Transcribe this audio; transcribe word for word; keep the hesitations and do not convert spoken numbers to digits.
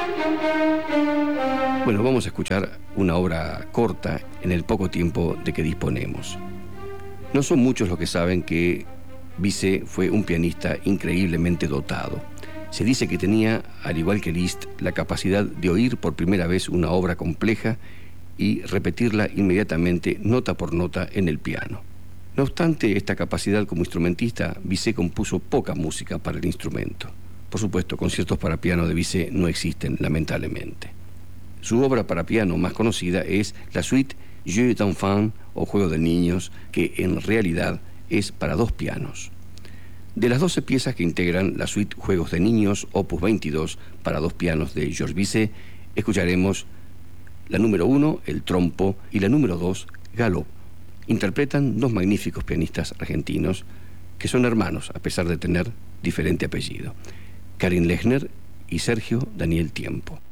Bueno, vamos a escuchar una obra corta en el poco tiempo de que disponemos. No son muchos los que saben que Bizet fue un pianista increíblemente dotado. Se dice que tenía, al igual que Liszt, la capacidad de oír por primera vez una obra compleja y repetirla inmediatamente, nota por nota, en el piano. No obstante esta capacidad como instrumentista, Bizet compuso poca música para el instrumento. Por supuesto, conciertos para piano de Bizet no existen, lamentablemente. Su obra para piano más conocida es la suite Jeux d'enfants, o Juego de Niños, que en realidad es para dos pianos. De las doce piezas que integran la suite Juegos de Niños, opus veintidós, para dos pianos de Georges Bizet, escucharemos la número uno, el trompo, y la número dos, galop. Interpretan dos magníficos pianistas argentinos que son hermanos, a pesar de tener diferente apellido: Karin Lechner y Sergio Daniel Tiempo.